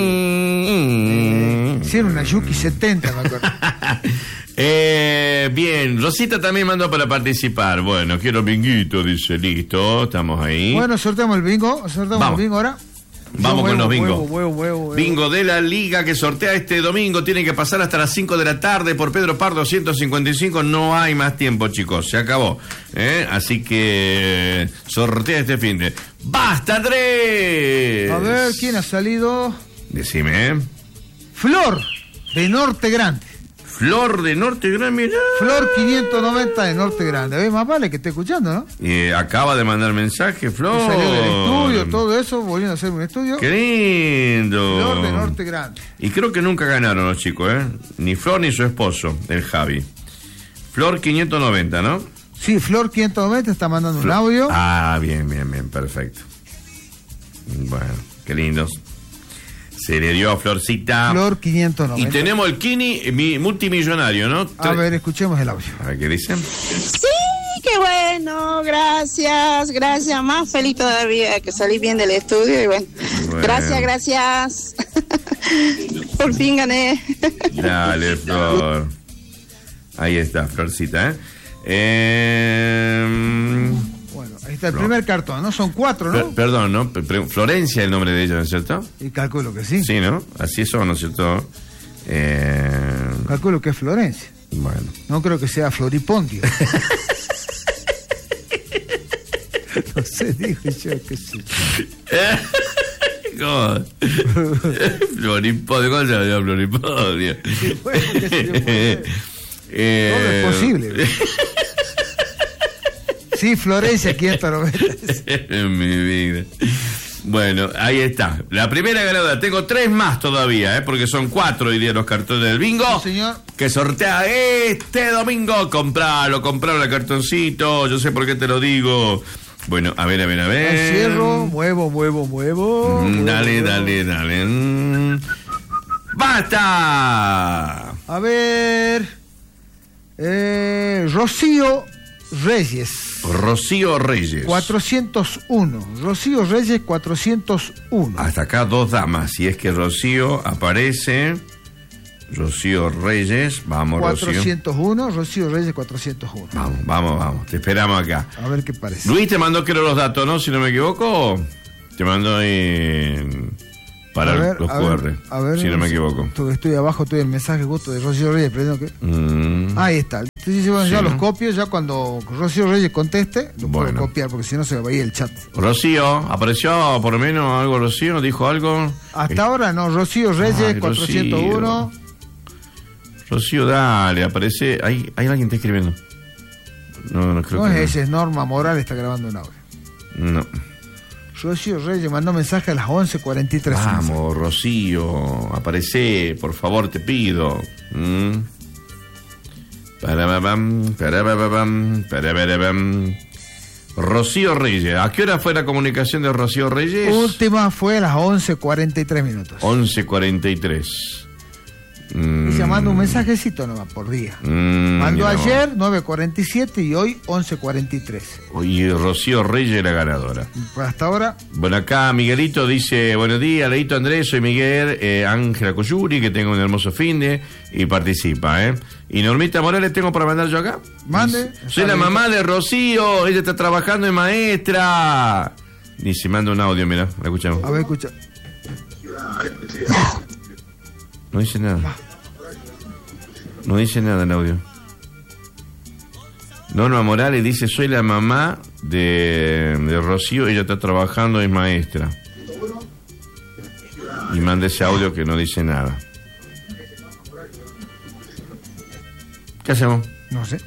Eh, hicieron una Yuki setenta, me acuerdo. eh, bien, Rosita también mandó para participar. Bueno, quiero binguito, dice, listo, estamos ahí. Bueno, sorteamos el bingo, sorteamos Vamos. el bingo ahora. Vamos con los bingos. Huevo, huevo, huevo, bingo de la liga que sortea este domingo. Tiene que pasar hasta las cinco de la tarde por Pedro Pardo ciento cincuenta y cinco. No hay más tiempo, chicos. Se acabó. ¿Eh? Así que sortea este fin de... ¡Basta, Andrés! A ver, ¿quién ha salido? Decime, ¿eh? Flor, de Norte Grande. Flor de Norte Grande, mirá. Flor quinientos noventa de Norte Grande. A ver, más vale que esté escuchando, ¿no? Eh, acaba de mandar mensaje, Flor. Que salió del estudio, todo eso, volviendo a hacer un estudio. ¡Qué lindo! Flor de Norte Grande. Y creo que nunca ganaron los chicos, ¿eh? Ni Flor ni su esposo, el Javi. Flor quinientos noventa, ¿no? Sí, Flor quinientos noventa está mandando Flor. un audio. Ah, bien, bien, bien, perfecto. Bueno, qué lindos. Se le dio a Florcita. Flor quinientos noventa. Y tenemos el Kini mi, multimillonario, ¿no? A ver, escuchemos el audio. A ver, ¿qué dicen? Sí, qué bueno, gracias, gracias. Más feliz todavía que salí bien del estudio y bueno. bueno. Gracias, gracias. Por fin gané. Dale, Flor. Ahí está, Florcita, ¿eh? eh... Ahí está el no. primer cartón, ¿no? Son cuatro, ¿no? Per- perdón, ¿no? Florencia es el nombre de ella, ¿no es cierto? Y calculo que sí. Sí, ¿no? Así son, ¿no es cierto? Eh... Calculo que es Florencia. Bueno. No creo que sea Floripondio. No sé, digo yo, qué sé. ¿Cómo? Floripondio, ¿cómo se llama Floripondio? Sí, bueno, qué sé yo, eh... Todo es posible. Sí, Florencia, quinientos noventa. En mi vida. Bueno, ahí está. La primera ganadora. Tengo tres más todavía, ¿eh? Porque son cuatro hoy día los cartones del bingo. Sí, señor. Que sortea este domingo. Compralo, compralo el cartoncito. Yo sé por qué te lo digo. Bueno, a ver, a ver, a ver. Cierro, muevo, muevo, muevo. Mm, muevo dale, muevo. dale, dale. Mm. ¡Basta! A ver. Eh, Rocío Reyes. Rocío Reyes. cuatrocientos uno. Rocío Reyes cuatrocientos uno. Hasta acá dos damas. Si es que Rocío aparece. Rocío Reyes, vamos cuatrocientos uno, Rocío. Rocío Reyes cuatrocientos uno. Vamos, vamos, vamos, te esperamos acá. A ver qué parece. Luis te mandó, creo, los datos, ¿no? Si no me equivoco, te mandó ahí para ver, los a Q R, ver, a ver, si no me equivoco. Estoy, estoy abajo, estoy el mensaje justo de Rocío Reyes, pero que... Mm. Ahí está. Entonces, bueno, Sí. ya los copio, ya cuando Rocío Reyes conteste, lo Bueno. puedo copiar, porque si no se me va a ir el chat. Rocío, ¿apareció por lo menos algo Rocío? ¿Dijo algo? Hasta Eh, ahora no, Rocío Reyes, Ay, cuatrocientos uno. Rocío, dale, aparece. ¿Hay, hay alguien que está escribiendo? No, no creo No que es no. ella, es Norma Morales, está grabando un audio. No. Rocío Reyes mandó mensaje a las once cuarenta y tres. Vamos, Rocío, aparece, por favor, te pido. ¿Mm? Parababam, parababam, parababam. Rocío Reyes, ¿a qué hora fue la comunicación de Rocío Reyes? Última fue a las once cuarenta y tres minutos. once cuarenta y tres. Mm. Y se manda un mensajecito nomás por día. Mm, Mandó mira ayer vos. nueve cuarenta y siete y hoy once cuarenta y tres. Y Rocío Reyes la ganadora. Pues hasta ahora. Bueno, acá Miguelito dice, buenos días, Leito Andrés, soy Miguel, eh, Ángela Coyuri, que tengo un hermoso fin de, y participa, ¿eh? Y Normita Morales tengo para mandar yo acá. Mande. Soy la mamá de Rocío, ella está trabajando de maestra. Dice, manda un audio, mira, la escuchamos. A ver, escucha. No dice nada. No dice nada el audio. Norma Morales dice, soy la mamá de, de Rocío, ella está trabajando, es maestra. Y manda ese audio que no dice nada. ¿Qué hacemos? No sé.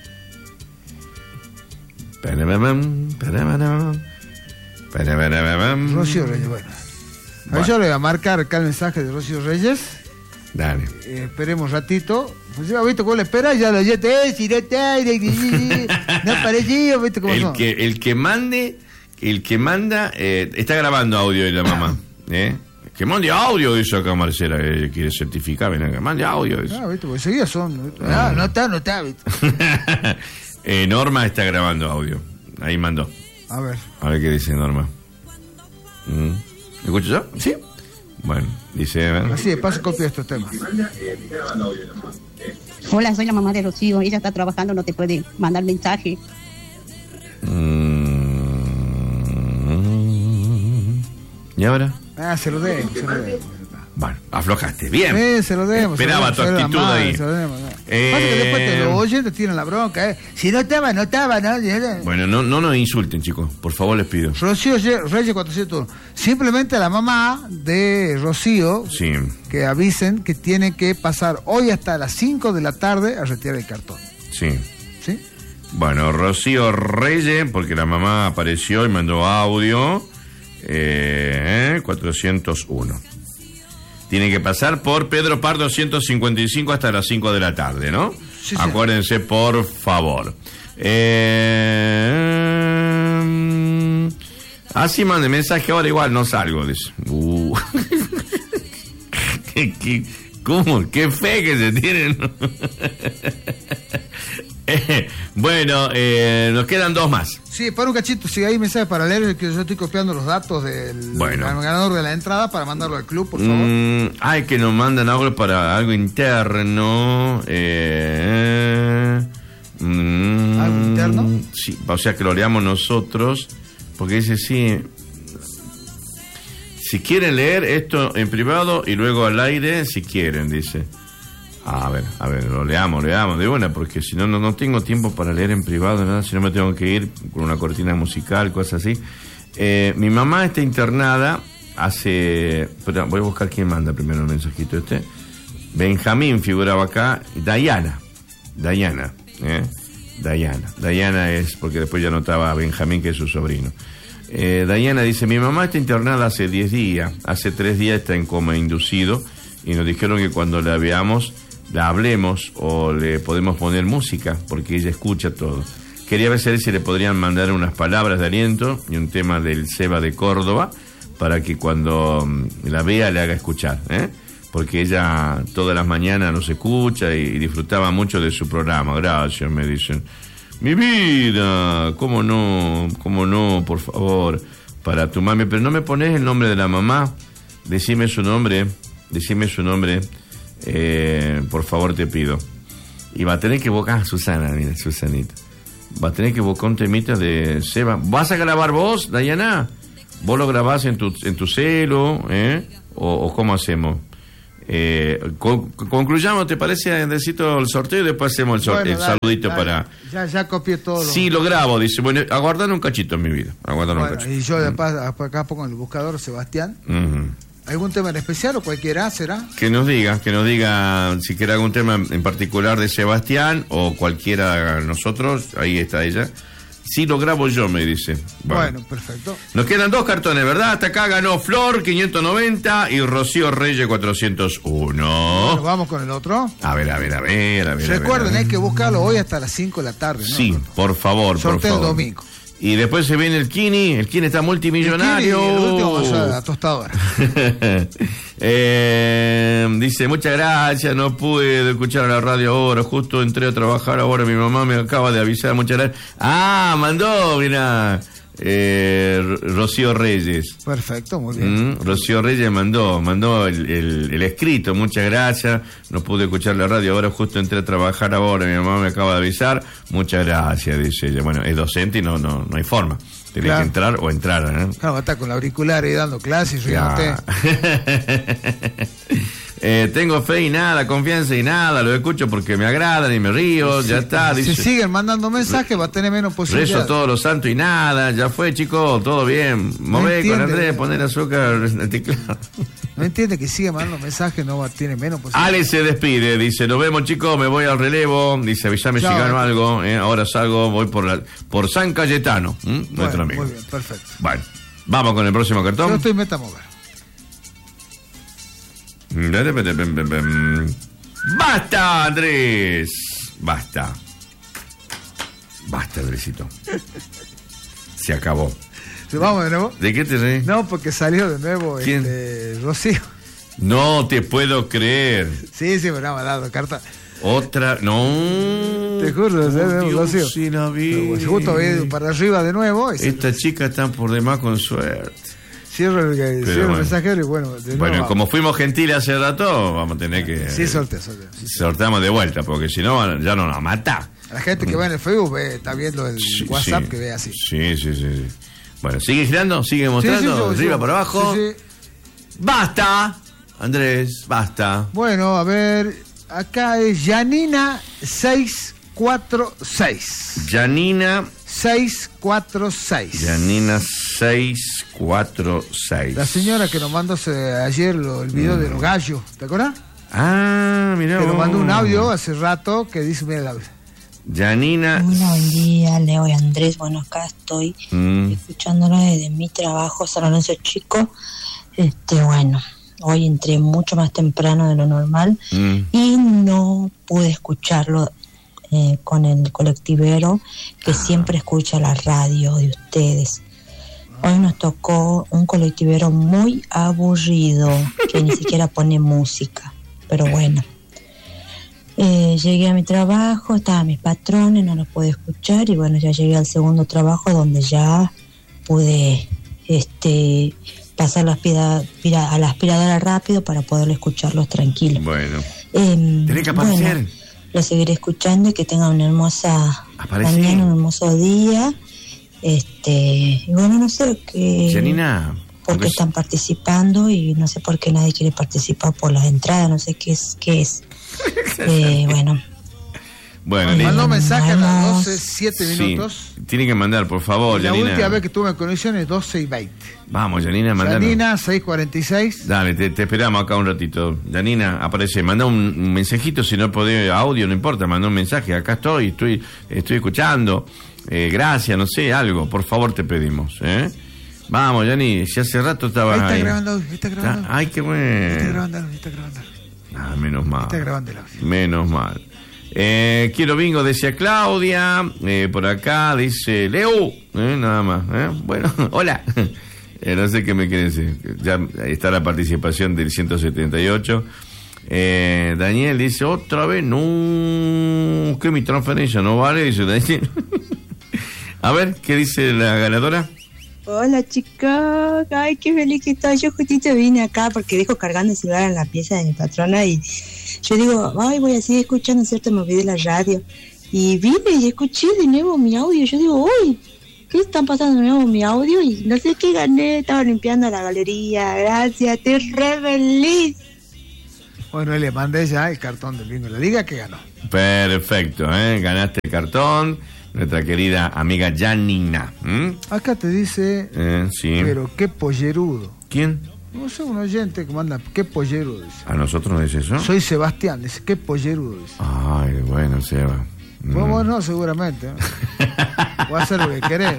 Parababam, parababam, parababam. Rocío Reyes, bueno. A ver, yo le voy a marcar acá el mensaje de Rocío Reyes. Dale. Eh, esperemos ratito. Pues ya, ¿viste cómo le espera? Ya lo ya te si no te no apareció, ¿viste cómo El son? que, el que mande, el que manda, eh, está grabando audio de la mamá, ¿eh? Que mande audio, dice acá Marcela, que quiere certificar, ven acá, mande audio. Dice. Ah, ¿viste? Porque seguía son. Ah, no está, no está, ¿viste? eh, Norma está grabando audio, ahí mandó. A ver. A ver qué dice Norma. Mm. ¿Escucho yo? Sí. Bueno, dice... ¿eh? Así de paso copio estos temas. Hola, soy la mamá de Rocío. Ella está trabajando, no te puede mandar mensaje. Mm. ¿Y ahora? Ah, se lo demos, se lo demos. Bueno, aflojaste. Bien. Sí, se lo demos. Esperaba tu actitud ahí. Se lo demos, no. Eh... Pasa que después te los oyentes tiran la bronca, ¿eh? Si no estaba, no estaba, ¿no? Bueno, no, no nos insulten, chicos. Por favor, les pido. Rocío Reyes cuatrocientos uno. Simplemente a la mamá de Rocío Sí. que avisen que tiene que pasar hoy hasta las cinco de la tarde a retirar el cartón. Sí. ¿Sí? Bueno, Rocío Reyes, porque la mamá apareció y mandó audio. Eh, cuatrocientos uno. Tiene que pasar por Pedro Pardo ciento cincuenta y cinco hasta las cinco de la tarde, ¿no? Sí, sí. Acuérdense, por favor. Eh, así mande mensaje ahora, igual no salgo. Dice. Uh. ¿Qué, qué, ¿Cómo? ¿Qué fe que se tienen? eh, bueno, eh, nos quedan dos más. Sí, para un cachito, si hay mensajes para leer, que yo estoy copiando los datos del Bueno. ganador de la entrada para mandarlo al club, por favor. Mm, ay, que nos mandan algo para algo interno. Eh, mm, ¿Algo interno? Sí, o sea que lo leamos nosotros. Porque dice, sí. Si quieren leer esto en privado y luego al aire, si quieren, dice. A ver, a ver, lo leamos, leamos de una, porque si no, no, no tengo tiempo para leer en privado, nada, si no me tengo que ir con una cortina musical, cosas así. Eh, mi mamá está internada hace... Espera, voy a buscar quién manda primero el mensajito este. Benjamín figuraba acá. Dayana. Dayana. ¿eh? Dayana. Dayana es, porque después ya notaba a Benjamín, que es su sobrino. Eh, Dayana dice, mi mamá está internada hace diez días. Hace tres días está en coma inducido. Y nos dijeron que cuando la veamos, la hablemos o le podemos poner música, porque ella escucha todo. Quería ver si le podrían mandar unas palabras de aliento y un tema del Seba de Córdoba, para que cuando la vea le haga escuchar, ¿eh? Porque ella todas las mañanas nos escucha y, y disfrutaba mucho de su programa. Gracias, me dicen. Mi vida, ¿cómo no? ¿Cómo no? Por favor, para tu mami. Pero no me pones el nombre de la mamá. Decime su nombre, decime su nombre. Eh, por favor, te pido. Y va a tener que buscar, ah, Susana, mira, Susanita. Va a tener que buscar un temita de Seba. ¿Vas a grabar vos, Dayana? ¿Vos lo grabás en tu, en tu celo? ¿Eh? ¿O, o cómo hacemos? Eh, con, concluyamos, ¿te parece, Andresito, el sorteo? Y después hacemos el, sorteo, bueno, dale, el saludito dale. para... Ya, ya copié todo. Sí, lo grabo, dice. Bueno, aguardar un cachito en mi vida. Aguardar bueno, un cachito. Y yo después, acá pongo en el buscador Sebastián. Uh-huh. ¿Algún tema en especial o cualquiera será? Que nos diga, que nos diga si quiere algún tema en particular de Sebastián o cualquiera de nosotros. Ahí está ella. Sí, lo grabo yo, me dice. Bueno, bueno, perfecto. Nos quedan dos cartones, ¿verdad? Hasta acá ganó Flor, quinientos noventa, y Rocío Reyes, cuatrocientos uno. Bueno, vamos con el otro. A ver, a ver, a ver, a ver. Recuerden, a ver. hay que buscarlo hoy hasta las cinco de la tarde, ¿no? Sí, por favor, Sorteo por favor. el domingo. Y después se viene el Kini, el Kini está multimillonario. El, Kini, el último va a ser la tostadora. eh, dice, muchas gracias, no pude escuchar la radio ahora, justo entré a trabajar ahora, mi mamá me acaba de avisar, muchas gracias. Ah, mandó, mira, eh, Rocío Reyes. Perfecto, muy bien. Mm, Rocío Reyes mandó, mandó el, el, el escrito, muchas gracias, no pude escuchar la radio ahora, justo entré a trabajar ahora, mi mamá me acaba de avisar, muchas gracias, dice ella. Bueno, es docente y no, no, no hay forma. Tenés claro. que entrar o entrar, ¿eh? Claro, va a estar con la auricular ahí dando clases, riéndote. eh, tengo fe y nada, confianza y nada, lo escucho porque me agradan y me río, sí, ya está. Si dice, siguen mandando mensajes va a tener menos posibilidades. Rezo todos los santos y nada, ya fue, chicos, todo bien. Mové no con Andrés, poner azúcar en el teclado. No entiende que sigue mandando mensajes, no va, tiene menos posibilidades. Ale se despide, dice, nos vemos, chicos, me voy al relevo, dice, avísame si gano algo, eh, ahora salgo, voy por la, por San Cayetano, ¿m? Bueno, nuestro amigo. Muy bien, perfecto. Bueno, vamos con el próximo cartón. Yo estoy metamover. ¡Basta, Andrés! Basta. Basta, Andresito. Se acabó. ¿Vamos de nuevo? ¿De qué te reís? No, porque salió de nuevo ¿Quién? Este, Rocío. No te puedo creer. Sí, sí, me la ha dado carta. Otra, no. Te juro, oh, Rocío. Sí, la vi. Pues, justo vi para arriba de nuevo. Esta chica está por demás con suerte. Cierro el, cierro bueno. el mensajero y bueno. De bueno, nuevo, como fuimos gentiles hace rato, vamos a tener que. Sí, sorteo, sorteo. Sí, sorteamos de vuelta, porque si no, ya no nos mata. La gente que va en el Facebook ve, está viendo el sí, WhatsApp sí. que ve así. Sí, sí, sí, sí. Bueno, sigue girando, sigue mostrando, sí, sí, sí, arriba sí, para abajo. Sí, sí. ¡Basta! Andrés, basta. Bueno, a ver, acá es Janina seis cuatro seis. Janina seis cuatro seis. Janina seis cuatro seis. La señora que nos mandó ayer lo, el video mm. de los gallos, ¿te acuerdas? Ah, mira. Que nos mandó un audio hace rato que dice, mira el audio. Janina. Hola, buen día, Leo y Andrés. Bueno, acá estoy mm. escuchándolo desde mi trabajo, San Lorenzo Chico. Este, bueno, hoy entré mucho más temprano de lo normal mm. y no pude escucharlo eh, con el colectivero que ah. siempre escucha la radio de ustedes. Hoy nos tocó un colectivero muy aburrido que ni siquiera pone música, pero bueno. Eh, llegué a mi trabajo, estaban mis patrones, no los pude escuchar y bueno, ya llegué al segundo trabajo donde ya pude este pasar la aspira, aspira, a la aspiradora rápido para poder escucharlos tranquilos. Bueno, eh, tenés que aparecer. Bueno, los seguiré escuchando y que tengan una hermosa Aparecí. mañana, un hermoso día. Este, y bueno, no sé qué. Janina, por qué están participando y no sé por qué nadie quiere participar por las entradas, no sé qué es, qué es. Eh, bueno. Bueno, mandó mensaje a las doce, siete minutos. Sí, tiene que mandar, por favor, la Janina. La última vez que estuve en conexiones doce y veinte. Vamos, Janina, mandar. Janina, seis cuarenta y seis. Dale, te, te esperamos acá un ratito. Janina, aparece, manda un, un mensajito, si no podés, audio, no importa, manda un mensaje. Acá estoy, estoy, estoy escuchando. Eh, gracias, no sé, algo, por favor te pedimos, ¿eh? Vamos, Janina, si hace rato estabas ahí. Está ahí. grabando, está grabando. Ay, qué bueno. Está grabando, está grabando. Ah, menos mal. Está grabando el audio. Menos mal. Eh, quiero bingo, decía Claudia. Eh, por acá dice Leo. Eh, nada más. Eh. Bueno, hola. Eh, no sé qué me quiere decir. Ya está la participación del ciento setenta y ocho. Eh, Daniel dice otra vez. No, que mi transferencia no vale. Dice Daniel. A ver, ¿qué dice la ganadora? Hola chicos, ay qué feliz que estoy. Yo justito vine acá porque dejo cargando el celular en la pieza de mi patrona y yo digo, ay voy a seguir escuchando, ¿cierto? Me olvidé la radio y vine y escuché de nuevo mi audio. Yo digo, uy, ¿qué están pasando de nuevo mi audio? Y no sé qué gané, estaba limpiando la galería. Gracias, estoy re feliz. Bueno, le mandé ya el cartón del bingo de la liga que ganó. Perfecto, ¿eh? Ganaste el cartón. Nuestra querida amiga Janina. ¿Mm? Acá te dice, eh, sí. Pero qué pollerudo. ¿Quién? No sé, un oyente que manda, qué pollerudo, dice. ¿A nosotros nos dice eso? Soy Sebastián, dice, qué pollerudo, dice. Ay, bueno, Seba. Mm. Pues vos no, seguramente. ¿no? Voy a hacer lo que querés.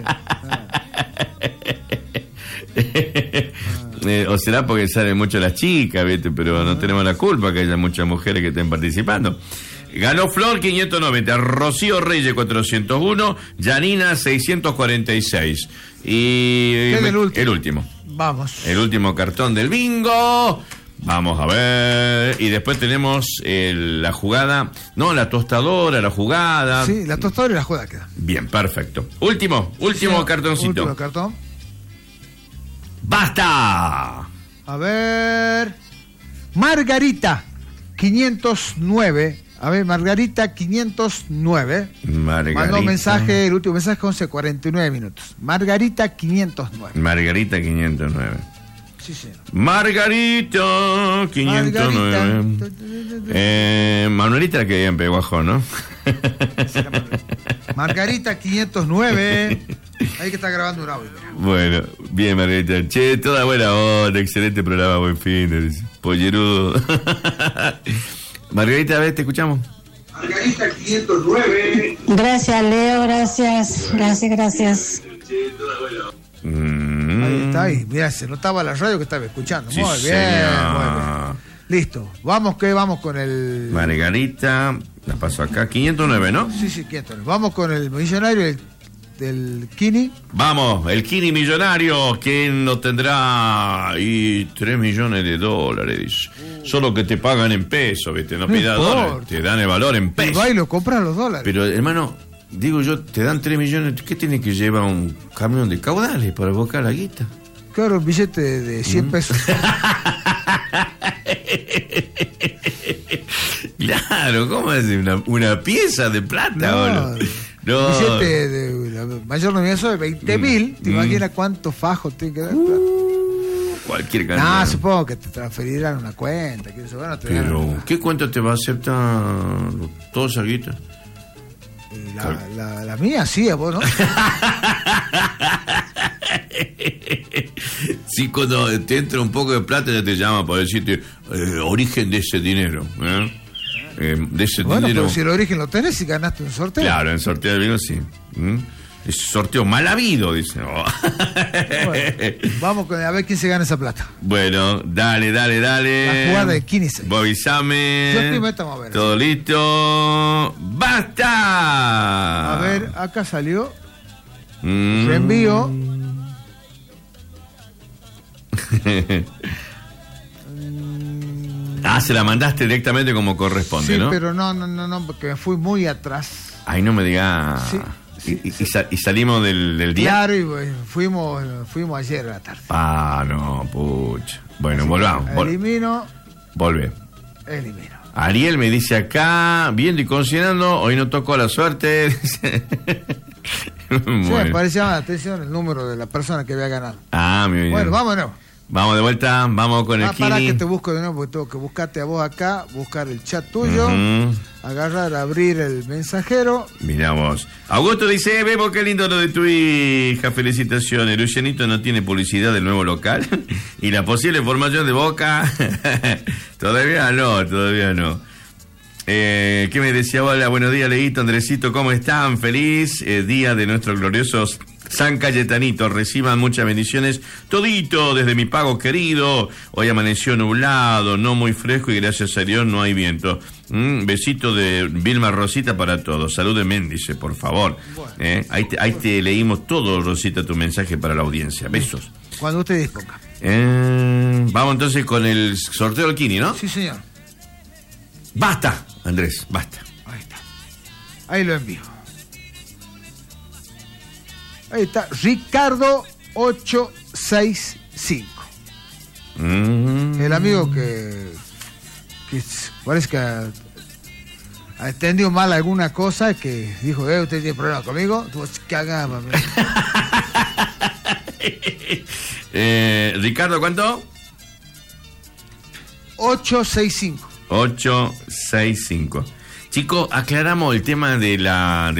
eh, o será porque salen mucho las chicas, ¿viste? Pero no tenemos la culpa que haya muchas mujeres que estén participando. Ganó Flor quinientos noventa, Rocío Reyes cuatrocientos uno, Janina seiscientos cuarenta y seis. Y el, me, último? el último. Vamos. El último cartón del bingo. Vamos a ver. Y después tenemos el, la jugada. No, la tostadora, la jugada. Sí, la tostadora y la jugada queda. Bien, perfecto. Último, último sí, cartoncito. Último cartón. ¡Basta! A ver. Margarita quinientos nueve. A ver, Margarita quinientos nueve. Margarita. Mandó un mensaje, el último mensaje, once cuarenta y nueve minutos. Margarita quinientos nueve. Margarita quinientos nueve. Sí, señor. Margarita quinientos nueve. Margarita. Eh, Manuelita que en Peguajón, ¿no? Margarita quinientos nueve. Ahí que está grabando un audio. Bueno, bien, Margarita. Che, toda buena onda, excelente programa, buen fin. Pollerudo. Margarita, a ver, te escuchamos. Margarita quinientos nueve. Gracias, Leo, gracias, gracias, gracias. Mm. Ahí está, ahí. Mira, se notaba la radio que estaba escuchando. Sí, muy bien, señor. muy bien. Listo. Vamos, que vamos con el. Margarita, la paso acá. quinientos nueve, ¿no? Sí, sí, quinientos nueve. Vamos con el millonario del, del Kini. Vamos, el Kini millonario, ¿quién no tendrá? Y tres millones de dólares. Uh. Solo que te pagan en pesos, ¿viste? No, no pidas dólares, te dan el valor en pesos. Y va y lo compran los dólares. Pero, hermano, digo yo, te dan tres millones, ¿qué tiene que llevar un camión de caudales para buscar la guita? Claro, un billete de, de cien mm. pesos. Claro, ¿cómo es? Una, una pieza de plata, boludo. No. Un billete de la mayor nominación de veinte mil. Mm. ¿Te mm. imaginas cuántos fajos tiene que dar? Uh, cualquier cantidad. No, supongo que te transferirán una cuenta. Que eso, bueno, te Pero, dan... ¿qué cuenta te va a aceptar todo esa guita? La, la, la mía, sí, a vos, ¿no? Sí, cuando te entra un poco de plata ya te llama para decirte eh, origen de ese dinero, ¿eh? Eh, de ese bueno, dinero. Pero si el origen lo tenés, si ganaste un sorteo. Claro, en sorteo de vino sí. ¿Mm? Es sorteo mal habido, dice. Oh. Bueno, vamos con, a ver quién se gana esa plata. Bueno, dale, dale, dale. La jugada de quince. Vos avisame. Yo estoy meta, a ver. Todo listo. ¡Basta! A ver, acá salió. Mm. Reenvío. Ah, se la mandaste directamente como corresponde, sí, ¿no? Sí, pero no, no, no, no, porque me fui muy atrás. Ay, no me digas. Sí. Y, y, y, sal, y salimos del, del día. Claro, y bueno, fuimos, fuimos ayer a la tarde. Ah, no, pucha. Bueno, así volvamos. Vol elimino. Volve. Elimino. Ariel me dice acá, viendo y considerando, hoy no tocó la suerte. Bueno. Sí, me parecía la atención el número de la persona que había ganado. Ah, mi bien. Bueno, vámonos. Vamos de vuelta, vamos con ah, el Kini. Para que te busco de nuevo, porque tengo que buscarte a vos acá, buscar el chat tuyo, uh-huh. agarrar, abrir el mensajero. Mirá vos. Augusto dice, Bebo, qué lindo lo de tu hija, felicitaciones. Lucianito no tiene publicidad del nuevo local y la posible formación de Boca. Todavía no, todavía no. Eh, ¿Qué me decía? Hola, buenos días, Leito, Andresito, ¿cómo están? Feliz eh, día de nuestros gloriosos San Cayetanito, reciban muchas bendiciones, todito desde mi pago querido. Hoy amaneció nublado, no muy fresco y gracias a Dios no hay viento. Mm, besito de Vilma Rosita para todos. Salúdeme, dice, por favor. Bueno, eh, ahí, te, ahí te leímos todo, Rosita, tu mensaje para la audiencia. Besos. Cuando usted disponga. Eh, vamos entonces con el sorteo del Kini, ¿no? Sí, señor. Basta, Andrés, basta. Ahí está. Ahí lo envío. Ahí está, Ricardo ocho seis cinco. Mm. El amigo que, que parece que ha, ha entendido mal alguna cosa, que dijo, eh, usted tiene problema conmigo, tú que haga, eh, Ricardo, ¿cuánto? ocho seis cinco. ocho seis cinco. Chicos, aclaramos el tema de la...